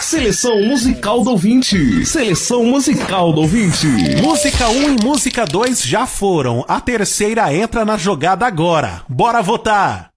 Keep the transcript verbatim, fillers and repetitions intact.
Seleção musical do ouvinte. Seleção musical do ouvinte. Música um e música dois já foram. A terceira entra na jogada agora. Bora votar!